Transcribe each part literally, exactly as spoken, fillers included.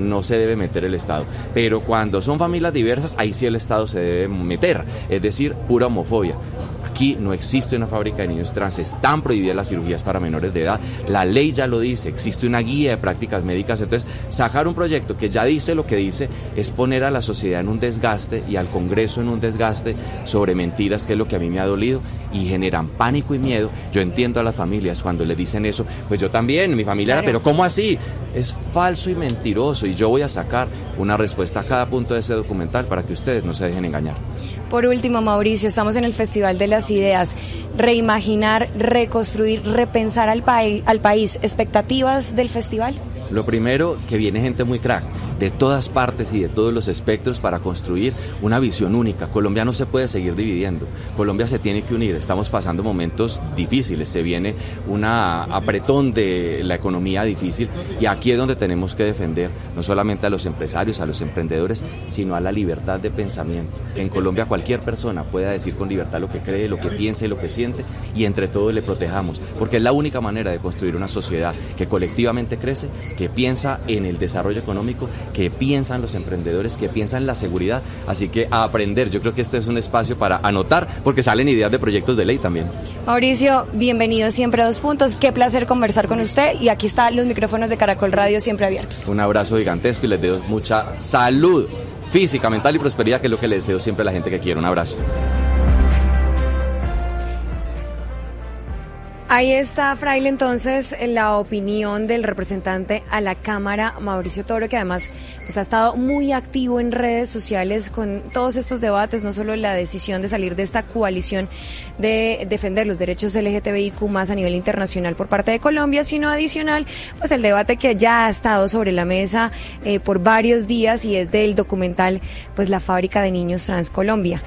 no se debe meter el Estado. Pero cuando son familias diversas, ahí sí el Estado se debe meter, es decir, pura homofobia. Aquí no existe una fábrica de niños trans, están prohibidas las cirugías para menores de edad, la ley ya lo dice, existe una guía de prácticas médicas, entonces sacar un proyecto que ya dice lo que dice es poner a la sociedad en un desgaste y al Congreso en un desgaste sobre mentiras, que es lo que a mí me ha dolido, y generan pánico y miedo. Yo entiendo a las familias cuando les dicen eso, pues yo también, mi familia era, pero ¿cómo así? Es falso y mentiroso, y yo voy a sacar una respuesta a cada punto de ese documental para que ustedes no se dejen engañar. Por último, Mauricio, estamos en el Festival de las Ideas. Reimaginar, reconstruir, repensar al, pa- al país. ¿Expectativas del festival? Lo primero, que viene gente muy crack, de todas partes y de todos los espectros para construir una visión única. Colombia no se puede seguir dividiendo, Colombia se tiene que unir, estamos pasando momentos difíciles, se viene un apretón de la economía difícil y aquí es donde tenemos que defender no solamente a los empresarios, a los emprendedores, sino a la libertad de pensamiento. Que en Colombia cualquier persona pueda decir con libertad lo que cree, lo que piensa y lo que siente, y entre todos le protejamos, porque es la única manera de construir una sociedad que colectivamente crece, que piensa en el desarrollo económico, que piensan los emprendedores, que piensan la seguridad. Así que a aprender, yo creo que este es un espacio para anotar, porque salen ideas de proyectos de ley también. Mauricio, bienvenido siempre a Dos Puntos, qué placer conversar con usted, y aquí están los micrófonos de Caracol Radio siempre abiertos. Un abrazo gigantesco y les deseo mucha salud física, mental y prosperidad, que es lo que le deseo siempre a la gente que quiere. Un abrazo. Ahí está, Fraile, entonces, la opinión del representante a la Cámara, Mauricio Toro, que además pues, ha estado muy activo en redes sociales con todos estos debates, no solo la decisión de salir de esta coalición de defender los derechos L G T B I Q más a nivel internacional por parte de Colombia, sino adicional, pues el debate que ya ha estado sobre la mesa eh, por varios días, y es del documental, pues la fábrica de niños trans Colombia.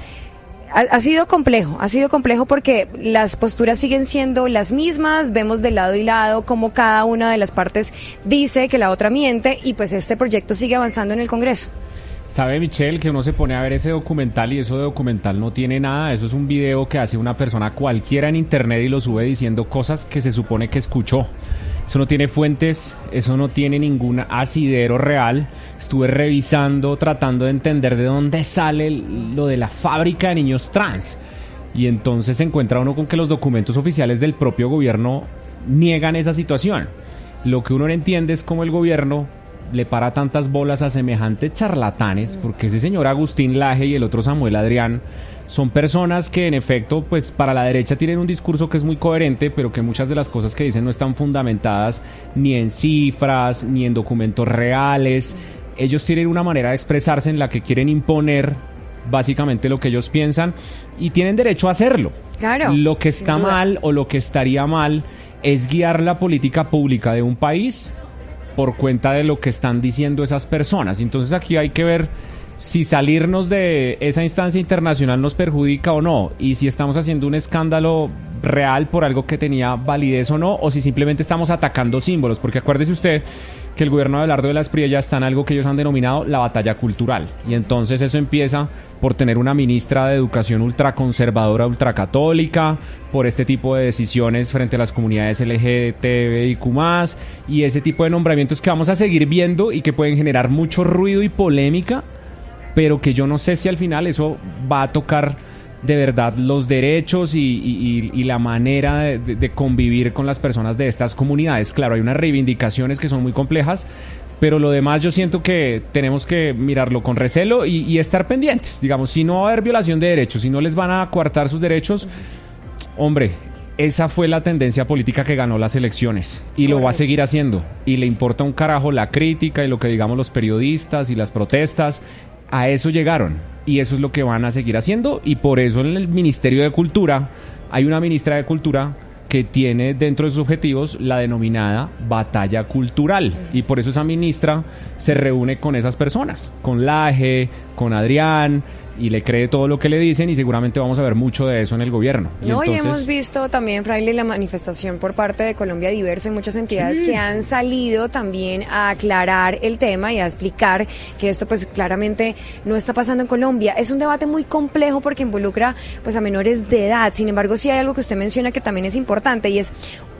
Ha sido complejo, ha sido complejo porque las posturas siguen siendo las mismas, vemos de lado y lado cómo cada una de las partes dice que la otra miente, y pues este proyecto sigue avanzando en el Congreso. Sabe, Michelle, que uno se pone a ver ese documental y eso de documental no tiene nada, eso es un video que hace una persona cualquiera en internet y lo sube diciendo cosas que se supone que escuchó. Eso no tiene fuentes, eso no tiene ningún asidero real. Estuve revisando, tratando de entender de dónde sale lo de la fábrica de niños trans. Y entonces se encuentra uno con que los documentos oficiales del propio gobierno niegan esa situación. Lo que uno no entiende es cómo el gobierno le para tantas bolas a semejantes charlatanes, porque ese señor Agustín Laje y el otro Samuel Adrián son personas que en efecto, pues para la derecha tienen un discurso que es muy coherente, pero que muchas de las cosas que dicen no están fundamentadas ni en cifras, ni en documentos reales. Ellos tienen una manera de expresarse en la que quieren imponer básicamente lo que ellos piensan, y tienen derecho a hacerlo. Claro. Lo que está mal o lo que estaría mal es guiar la política pública de un país por cuenta de lo que están diciendo esas personas. Entonces aquí hay que ver si salirnos de esa instancia internacional nos perjudica o no, y si estamos haciendo un escándalo real por algo que tenía validez o no, o si simplemente estamos atacando símbolos, porque acuérdese usted que el gobierno de Abelardo de la Espriella está en algo que ellos han denominado la batalla cultural, y entonces eso empieza por tener una ministra de educación ultraconservadora, ultracatólica, por este tipo de decisiones frente a las comunidades L G T B I Q más, y ese tipo de nombramientos que vamos a seguir viendo y que pueden generar mucho ruido y polémica, pero que yo no sé si al final eso va a tocar de verdad los derechos y, y, y la manera de, de convivir con las personas de estas comunidades. Claro, hay unas reivindicaciones que son muy complejas, pero lo demás yo siento que tenemos que mirarlo con recelo y, y estar pendientes. Digamos, si no va a haber violación de derechos, si no les van a coartar sus derechos, hombre, esa fue la tendencia política que ganó las elecciones y Correcto. Lo va a seguir haciendo, y le importa un carajo la crítica y lo que digamos los periodistas y las protestas. A eso llegaron y eso es lo que van a seguir haciendo, y por eso en el Ministerio de Cultura hay una ministra de Cultura que tiene dentro de sus objetivos la denominada batalla cultural, y por eso esa ministra se reúne con esas personas, con Laje, con Adrián, y le cree todo lo que le dicen, y seguramente vamos a ver mucho de eso en el gobierno. Y no, entonces... y hemos visto también, Fraile, la manifestación por parte de Colombia Diversa y muchas entidades sí. que han salido también a aclarar el tema y a explicar que esto pues claramente no está pasando en Colombia. Es un debate muy complejo porque involucra pues a menores de edad. Sin embargo, sí hay algo que usted menciona que también es importante, y es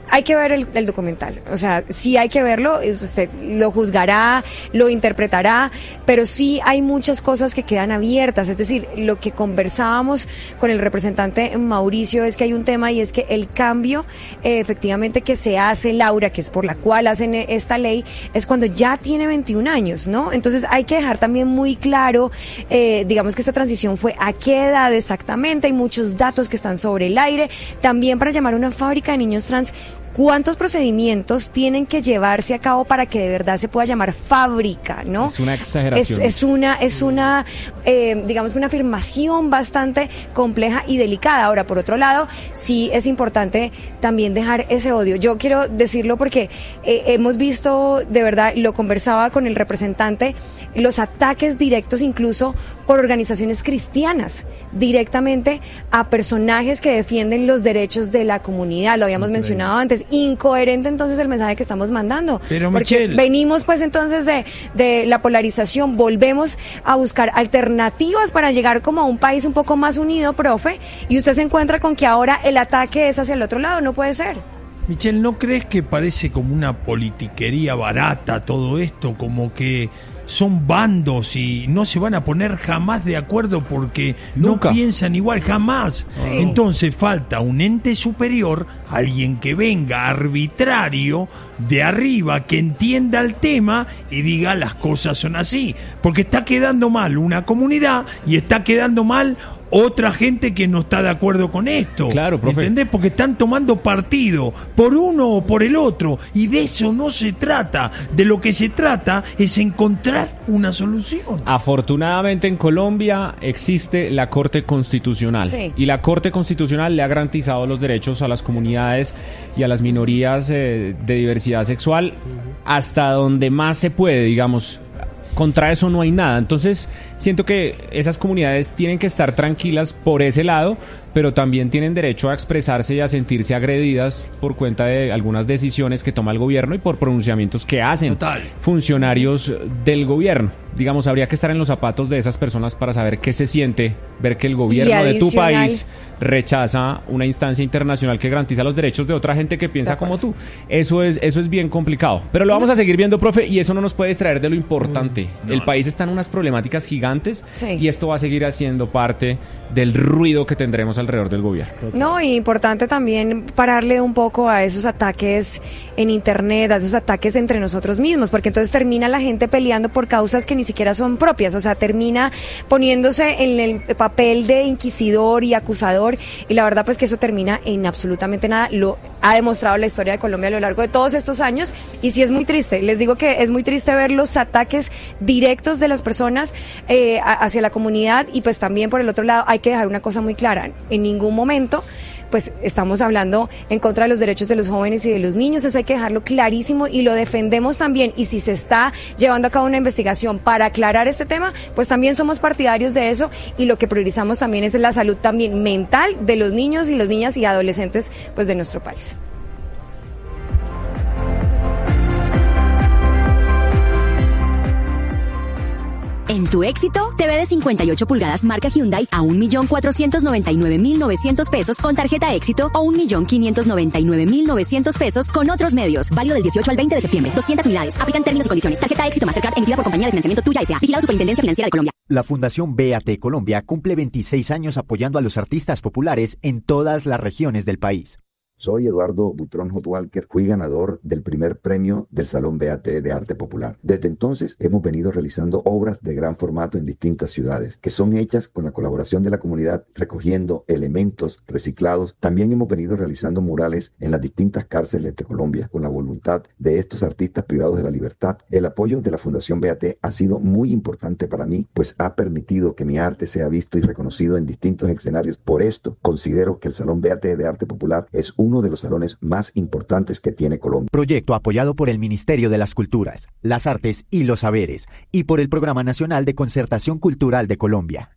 hay que ver el, el documental, o sea, sí hay que verlo, usted lo juzgará, lo interpretará, pero sí hay muchas cosas que quedan abiertas, es decir, lo que conversábamos con el representante Mauricio es que hay un tema y es que el cambio eh, efectivamente que se hace, Laura, que es por la cual hacen esta ley, es cuando ya tiene veintiún años, ¿no? Entonces hay que dejar también muy claro, eh, digamos que esta transición fue a qué edad exactamente, hay muchos datos que están sobre el aire, también para llamar a una fábrica de niños trans, ¿cuántos procedimientos tienen que llevarse a cabo para que de verdad se pueda llamar fábrica, no? Es una exageración. Es, es una, es una, eh, digamos que una afirmación bastante compleja y delicada. Ahora, por otro lado, sí es importante también dejar ese odio. Yo quiero decirlo porque eh, hemos visto, de verdad, lo conversaba con el representante, los ataques directos incluso por organizaciones cristianas, directamente a personajes que defienden los derechos de la comunidad. Lo habíamos okay. mencionado antes. Incoherente entonces el mensaje que estamos mandando. Pero, porque Michelle, venimos pues entonces de, de la polarización, volvemos a buscar alternativas para llegar como a un país un poco más unido, profe, y usted se encuentra con que ahora el ataque es hacia el otro lado, no puede ser. Michelle, ¿no crees que parece como una politiquería barata todo esto? Como que son bandos y no se van a poner jamás de acuerdo porque Nunca. no piensan igual, jamás. Sí. Entonces falta un ente superior, alguien que venga arbitrario de arriba, que entienda el tema y diga las cosas son así. Porque está quedando mal una comunidad y está quedando mal otra gente que no está de acuerdo con esto. Claro, profe. ¿Entendés? Porque están tomando partido por uno o por el otro y de eso no se trata. De lo que se trata es encontrar una solución. Afortunadamente en Colombia existe la Corte Constitucional sí. y la Corte Constitucional le ha garantizado los derechos a las comunidades y a las minorías eh, de diversidad sexual hasta donde más se puede, digamos. Contra eso no hay nada. Entonces siento que esas comunidades tienen que estar tranquilas por ese lado, pero también tienen derecho a expresarse y a sentirse agredidas por cuenta de algunas decisiones que toma el gobierno y por pronunciamientos que hacen Total. funcionarios del gobierno. Digamos, habría que estar en los zapatos de esas personas para saber qué se siente ver que el gobierno de tu país rechaza una instancia internacional que garantiza los derechos de otra gente que piensa como tú. Eso es, eso es bien complicado. Pero lo vamos a seguir viendo, profe, y eso no nos puede distraer de lo importante. No, el no. país está en unas problemáticas gigantes sí. y esto va a seguir haciendo parte del ruido que tendremos alrededor del gobierno. No, y importante también pararle un poco a esos ataques en internet, a esos ataques entre nosotros mismos, porque entonces termina la gente peleando por causas que ni siquiera son propias, o sea, termina poniéndose en el papel de inquisidor y acusador, y la verdad pues que eso termina en absolutamente nada. Lo ha demostrado la historia de Colombia a lo largo de todos estos años, y sí es muy triste, les digo que es muy triste ver los ataques directos de las personas eh, hacia la comunidad, y pues también por el otro lado hay que dejar una cosa muy clara, en ningún momento pues estamos hablando en contra de los derechos de los jóvenes y de los niños, eso hay que dejarlo clarísimo y lo defendemos también, y si se está llevando a cabo una investigación para aclarar este tema, pues también somos partidarios de eso, y lo que priorizamos también es la salud también mental de los niños y las niñas y adolescentes pues de nuestro país. En tu éxito, T V de cincuenta y ocho pulgadas marca Hyundai a un millón cuatrocientos noventa y nueve mil novecientos pesos con tarjeta éxito o un millón quinientos noventa y nueve mil novecientos pesos con otros medios. Válido del dieciocho al veinte de septiembre. doscientas unidades. Aplican términos y condiciones. Tarjeta éxito Mastercard emitida por compañía de financiamiento Tuya S A. Vigilado Superintendencia Financiera de Colombia. La Fundación B A T Colombia cumple veintiséis años apoyando a los artistas populares en todas las regiones del país. Soy Eduardo Butrón Hot Walker, fui ganador del primer premio del Salón B A T de Arte Popular. Desde entonces hemos venido realizando obras de gran formato en distintas ciudades, que son hechas con la colaboración de la comunidad, recogiendo elementos reciclados. También hemos venido realizando murales en las distintas cárceles de Colombia, con la voluntad de estos artistas privados de la libertad. El apoyo de la Fundación B A T ha sido muy importante para mí, pues ha permitido que mi arte sea visto y reconocido en distintos escenarios. Por esto, considero que el Salón B A T de Arte Popular es un uno de los salones más importantes que tiene Colombia. Proyecto apoyado por el Ministerio de las Culturas, las Artes y los Saberes y por el Programa Nacional de Concertación Cultural de Colombia.